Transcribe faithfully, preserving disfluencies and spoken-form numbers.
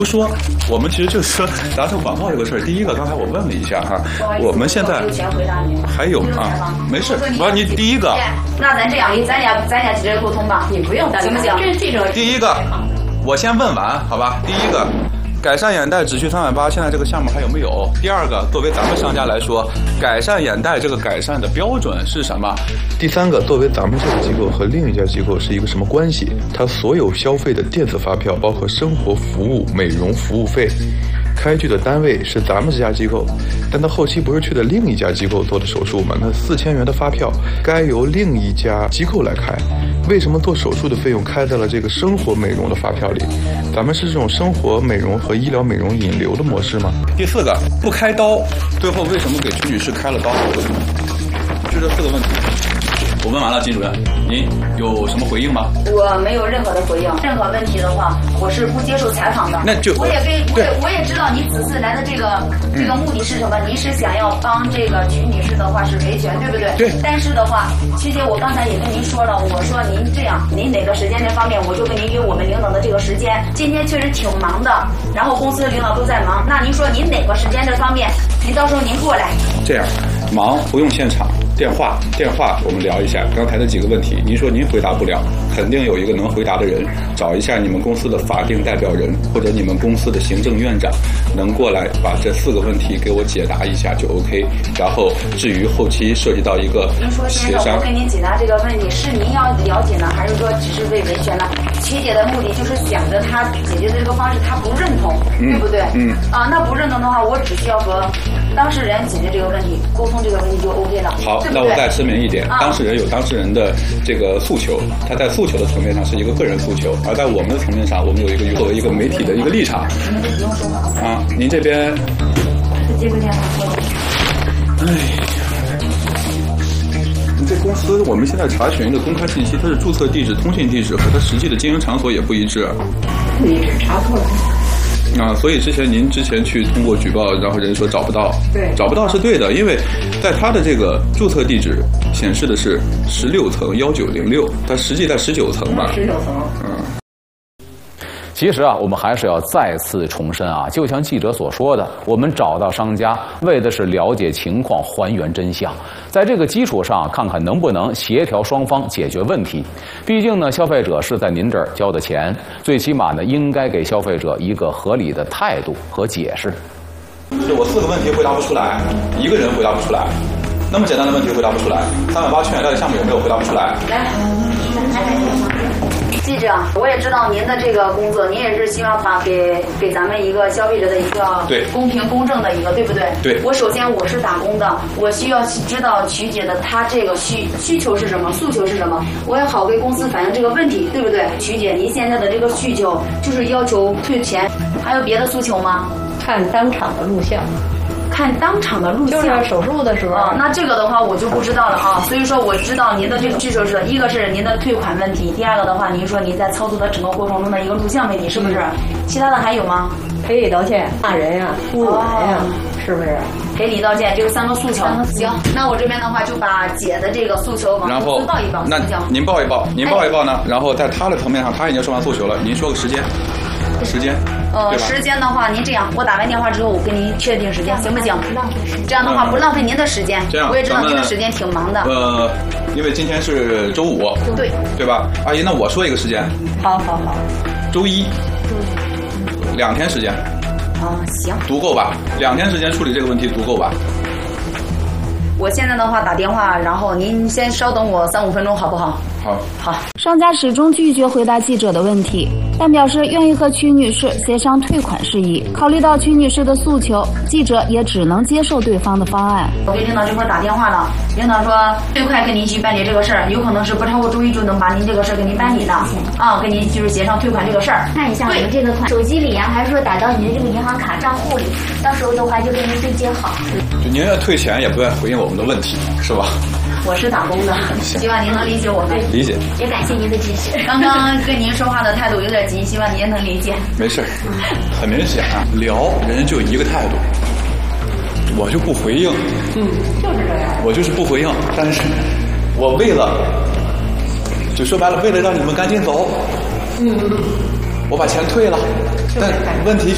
不说，我们其实就是说达成广告这个事儿。第一个，刚才我问了一下哈，我们现在还有啊，没事，我说你第一个， 那咱这样，咱俩咱俩直接沟通吧，你不用行不行？这是记者。 第一个，我先问完，好吧？第一个。改善眼袋只需三万八，现在这个项目还有没有？第二个，作为咱们商家来说，改善眼袋这个改善的标准是什么？第三个，作为咱们这个机构和另一家机构是一个什么关系？它所有消费的电子发票，包括生活服务、美容服务费，开具的单位是咱们这家机构，但他后期不是去的另一家机构做的手术吗？那四千元的发票该由另一家机构来开，为什么做手术的费用开在了这个生活美容的发票里？咱们是这种生活美容和医疗美容引流的模式吗？第四个，不开刀，最后为什么给曲女士开了刀？就这四个问题。我问完了，金主任，您有什么回应吗？ 我没有任何的回应，任何问题的话，我是不接受采访的。 那就我也跟我也我也知道你此次来的这个、嗯、这个目的是什么？您是想要帮这个曲女士的话是维权，对不对？ 对。 但是的话，曲姐，我刚才也跟您说了，我说您这样，您哪个时间这方面，我就跟您约我们领导的这个时间。今天确实挺忙的，然后公司的领导都在忙。那您说您哪个时间这方面，您到时候您过来。 这样，忙不用现场。电话，电话，我们聊一下刚才的几个问题。您说您回答不了，肯定有一个能回答的人，找一下你们公司的法定代表人或者你们公司的行政院长，能过来把这四个问题给我解答一下就 OK。然后至于后期涉及到一个您说先生，我给您解答这个问题，是您要了解呢，还是说只是为维权呢？曲姐的目的就是想着她解决的这个方式，她不认同，嗯、对不对？嗯。啊，那不认同的话，我只需要和当事人解决这个问题，沟通这个问题就 OK 了。 好。那我再声明一点，当事人有当事人的这个诉求，他在诉求的层面上是一个个人诉求，而在我们的层面上，我们有一个作为一个媒体的一个立场。 你们就不用说话啊，您这边接个电话。 哎呀，你这公司我们现在查询的公开信息，它是注册地址、通信地址和它实际的经营场所也不一致。 不一致，查错了。 啊，所以之前您之前去通过举报，然后人说找不到， 对， 找不到是对的，因为在他的这个注册地址显示的是十六层幺九零六，它实际在十九层嘛， 十九层， 嗯。 其实啊，我们还是要再次重申啊，就像记者所说的，我们找到商家为的是了解情况，还原真相，在这个基础上看看能不能协调双方解决问题。毕竟呢，消费者是在您这儿交的钱，最起码呢，应该给消费者一个合理的态度和解释。 就我四个问题回答不出来，一个人回答不出来，那么简单的问题回答不出来，三万八全贷的项目有没有回答不出来？ 来，记者，我也知道您的这个工作，您也是希望把给给咱们一个消费者的一个对公平公正的一个，对不对？ 对。 我首先我是打工的，我需要知道曲姐的她这个需需求是什么，诉求是什么，我也好给公司反映这个问题，对不对？曲姐，您现在的这个需求就是要求退钱，还有别的诉求吗？ 看当场的录像。 看当场的录像， 就是手术的时候啊。那这个的话我就不知道了啊。所以说我知道您的这个需求是，一个是您的退款问题，第二个的话，您说您在操作的整个过程中的一个录像问题，是不是？其他的还有吗？ 赔礼道歉、骂人呀、侮辱人呀，是不是？ 赔礼道歉，这三个诉求。行，那我这边的话就把姐的这个诉求往公司报一报。 那您报一报，您报一报呢？然后在他的层面上，他已经说完诉求了，您说个时间。时间， 呃，时间的话，您这样，我打完电话之后，我跟您确定时间，行不行？ 不浪费时间。 这样的话不浪费您的时间。 这样， 我也知道您的时间挺忙的。 呃，因为今天是周五， 对， 对吧？阿姨，那我说一个时间。 好好好。 周一。 周一。 两天时间。 啊，行。 足够吧？两天时间处理这个问题足够吧？ 我现在的话打电话，然后您先稍等我三五分钟，好不好？ 好， 好。 商家始终拒绝回答记者的问题，但表示愿意和曲女士协商退款事宜。考虑到曲女士的诉求，记者也只能接受对方的方案。 我给领导这块打电话了，领导说最快跟您去办理这个事儿，有可能是不超过周一就能把您这个事儿给您办理的啊，跟您就是协商退款这个事儿。 看一下你们这个款手机里呀、啊，还是说打到你的这个银行卡账户里，到时候的话就跟您对接好。 就您要退钱，也不愿回应我们的问题，是吧？ 我是打工的，希望您能理解我们。 理解。 也感谢您的支持。 刚刚跟您说话的态度有点急，希望您能理解。 没事，很明显啊，聊人就一个态度，我就不回应。 嗯，就是这样。 我就是不回应，但是我为了，就说白了，为了让你们赶紧走， 嗯， 我把钱退了，但问题就。